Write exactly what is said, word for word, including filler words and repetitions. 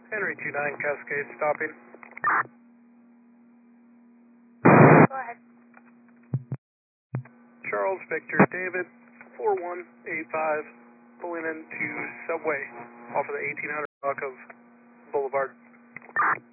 Henry two nine Cascade stopping. Go ahead. Charles Victor David four one eight five, pulling into Subway off of the eighteen hundred block of Boulevard.